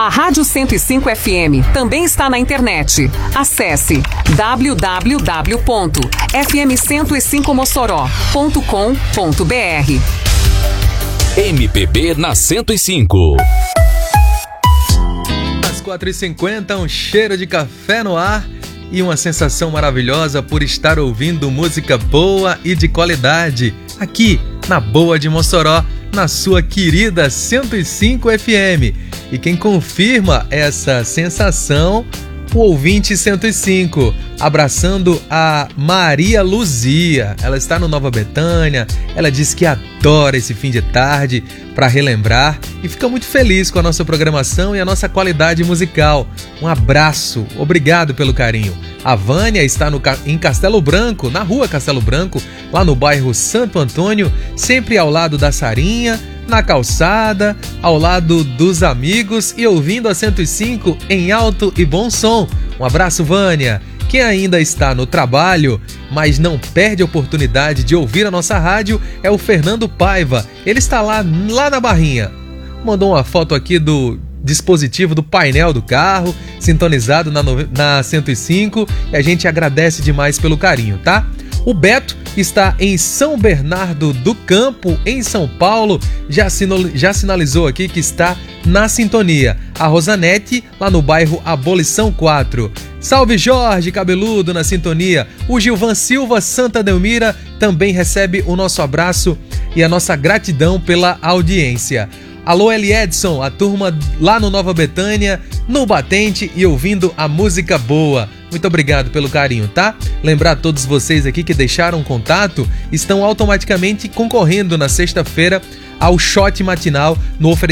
A Rádio 105 FM também está na internet. Acesse www.fm105mossoró.com.br. MPB na 105. Às 4h50, um cheiro de café no ar e uma sensação maravilhosa por estar ouvindo música boa e de qualidade aqui na Boa de Mossoró, na sua querida 105 FM. E quem confirma essa sensação, o ouvinte 105, abraçando a Maria Luzia. Ela está no Nova Betânia, ela diz que adora esse fim de tarde para relembrar e fica muito feliz com a nossa programação e a nossa qualidade musical. Um abraço, obrigado pelo carinho. A Vânia está em Castelo Branco, na rua Castelo Branco, lá no bairro Santo Antônio, sempre ao lado da Sarinha, na calçada, ao lado dos amigos e ouvindo a 105 em alto e bom som. Um abraço, Vânia. Quem ainda está no trabalho, mas não perde a oportunidade de ouvir a nossa rádio, é o Fernando Paiva. Ele está lá na Barrinha. Mandou uma foto aqui do dispositivo do painel do carro, sintonizado na 105, e a gente agradece demais pelo carinho, tá? O Beto está em São Bernardo do Campo, em São Paulo, já sinalizou aqui que está na sintonia. A Rosanete, lá no bairro Abolição 4. Salve Jorge Cabeludo na sintonia. O Gilvan Silva Santa Delmira também recebe o nosso abraço e a nossa gratidão pela audiência. Alô Eli Edson, a turma lá no Nova Betânia, no Batente e ouvindo a música boa. Muito obrigado pelo carinho, tá? Lembrar a todos vocês aqui que deixaram contato, estão automaticamente concorrendo na sexta-feira ao shot matinal no oferecimento